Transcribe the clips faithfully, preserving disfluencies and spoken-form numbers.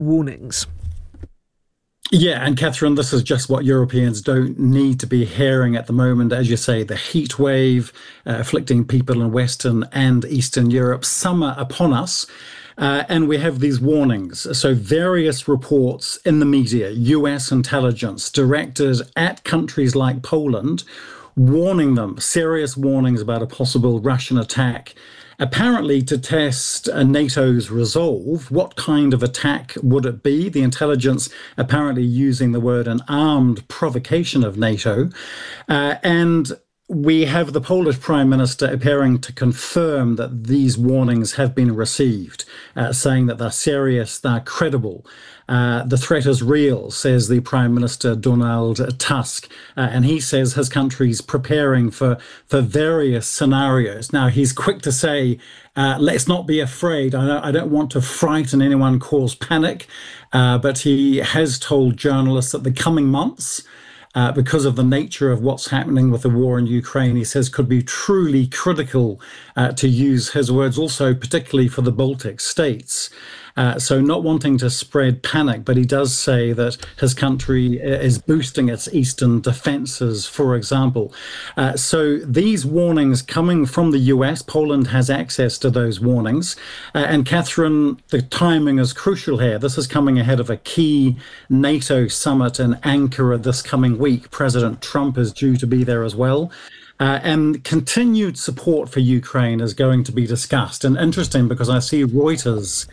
warnings. Yeah, and Catherine, this is just what Europeans don't need to be hearing at the moment. As you say, the heat wave uh, afflicting people in Western and Eastern Europe, summer upon us. Uh, and we have these warnings. So various reports in the media, U S intelligence directed at countries like Poland, warning them, serious warnings about a possible Russian attack, apparently to test uh, NATO's resolve. What kind of attack would it be? The intelligence apparently using the word an armed provocation of NATO. Uh, and we have the Polish Prime Minister appearing to confirm that these warnings have been received, uh, saying that they're serious, they're credible. Uh, the threat is real, says the Prime Minister Donald Tusk, uh, and he says his country's preparing for, for various scenarios. Now, he's quick to say, uh, let's not be afraid. I don't, I don't want to frighten anyone, cause panic, uh, but he has told journalists that the coming months, Uh, because of the nature of what's happening with the war in Ukraine, he says could be truly critical, uh, to use his words, also particularly for the Baltic states. Uh, so not wanting to spread panic, but he does say that his country is boosting its eastern defenses, for example. Uh, so these warnings coming from the U S, Poland has access to those warnings. Uh, and Catherine, the timing is crucial here. This is coming ahead of a key NATO summit in Ankara this coming week. President Trump is due to be there as well. Uh, and continued support for Ukraine is going to be discussed. And interesting, because I see Reuters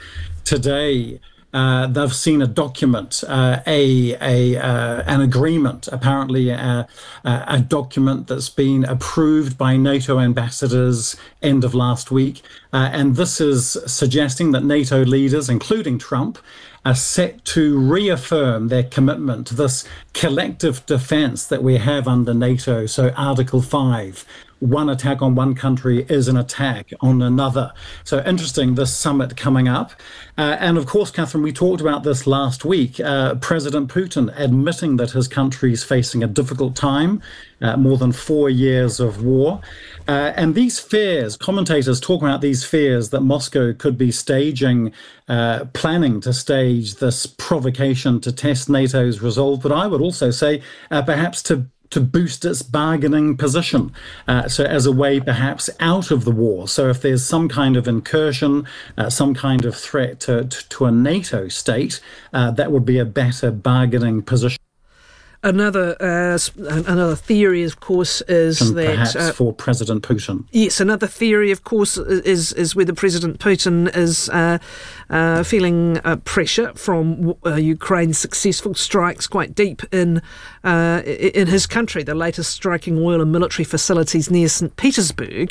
today, uh, they've seen a document, uh, a, a uh, an agreement, apparently a, a document that's been approved by NATO ambassadors end of last week. Uh, and this is suggesting that NATO leaders, including Trump, are set to reaffirm their commitment to this collective defense that we have under NATO. So Article five, one attack on one country is an attack on another. So interesting, this summit coming up. Uh, and of course, Catherine, we talked about this last week. Uh, President Putin admitting that his country is facing a difficult time, uh, more than four years of war. Uh, and these fears, commentators talk about these fears that Moscow could be staging, uh, planning to stage this provocation to test NATO's resolve. But I would also say uh, perhaps to to boost its bargaining position, uh, so as a way perhaps out of the war. So if there's some kind of incursion, uh, some kind of threat to, to, to a NATO state, uh, that would be a better bargaining position. Another uh, another theory, of course, is and that perhaps uh, for President Putin. Yes, another theory, of course, is is whether President Putin is uh, uh, feeling uh, pressure from uh, Ukraine's successful strikes quite deep in uh, in his country. The latest striking oil and military facilities near Saint Petersburg,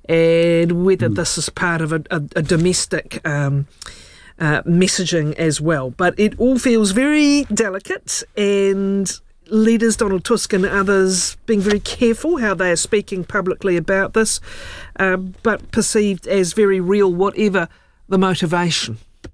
and whether mm. this is part of a, a, a domestic Um, Uh, messaging as well. But it all feels very delicate, and leaders, Donald Tusk and others, being very careful how they are speaking publicly about this, uh, but perceived as very real, whatever the motivation.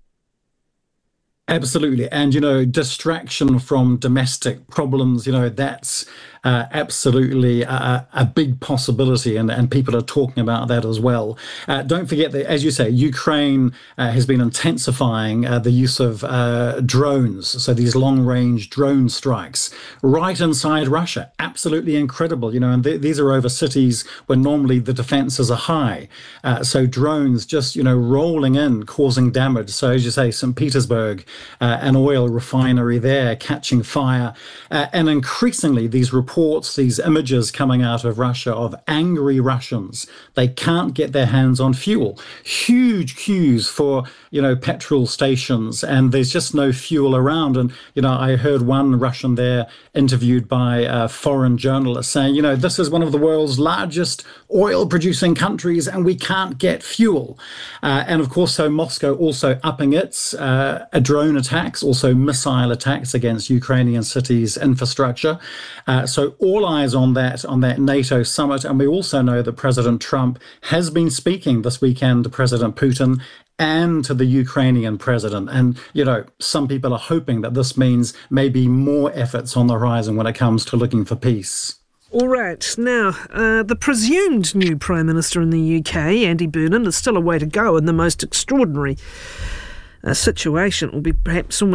Absolutely. And, you know, distraction from domestic problems, you know, that's uh, absolutely a, a big possibility. And, and people are talking about that as well. Uh, don't forget that, as you say, Ukraine uh, has been intensifying uh, the use of uh, drones. So these long range drone strikes right inside Russia. Absolutely incredible. You know, and th- these are over cities where normally the defenses are high. Uh, so drones just, you know, rolling in, causing damage. So as you say, Saint Petersburg, Uh, an oil refinery there catching fire. Uh, and increasingly, these reports, these images coming out of Russia of angry Russians. They can't get their hands on fuel. Huge queues for, you know, petrol stations, and there's just no fuel around. And, you know, I heard one Russian there interviewed by a foreign journalist saying, you know, this is one of the world's largest oil producing countries and we can't get fuel. Uh, and of course, so Moscow also upping its uh, a drone attacks, also missile attacks against Ukrainian cities' infrastructure. Uh, so all eyes on that, on that NATO summit. And we also know that President Trump has been speaking this weekend to President Putin and to the Ukrainian president. And, you know, some people are hoping that this means maybe more efforts on the horizon when it comes to looking for peace. All right. Now, uh, the presumed new Prime Minister in the U K, Andy Burnham, is still a way to go in the most extraordinary uh, situation. It will be perhaps almost